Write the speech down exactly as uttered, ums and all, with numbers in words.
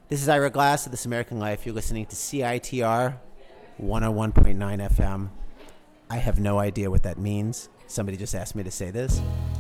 This is Ira Glass of This American Life. You're listening to C I T R one oh one point nine F M. I have no idea what that means. Somebody just asked me to say this.